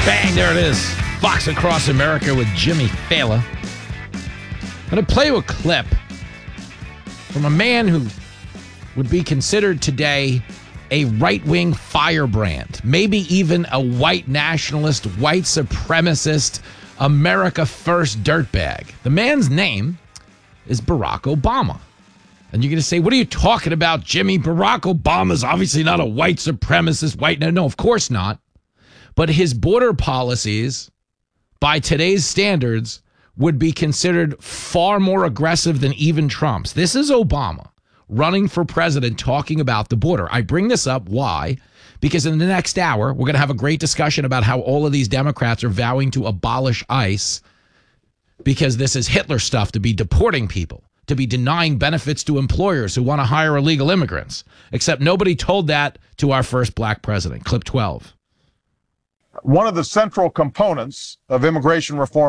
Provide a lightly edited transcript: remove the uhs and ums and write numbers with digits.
Bang, there it is. Fox Across America with Jimmy Fallon. I'm going to play you a clip from a man who would be considered today a right-wing firebrand, maybe even a white nationalist, white supremacist, America First dirtbag. The man's name is Barack Obama. And you're going to say, what are you talking about, Jimmy? Barack Obama's obviously not a white supremacist, No, of course not. But his border policies, by today's standards, would be considered far more aggressive than even Trump's. This is Obama running for president talking about the border. I bring this up. Why? Because in the next hour, we're going to have a great discussion about how all of these Democrats are vowing to abolish ICE because this is Hitler stuff, to be deporting people, to be denying benefits to employers who want to hire illegal immigrants. Except nobody told that to our first black president. Clip 12. One of the central components of immigration reform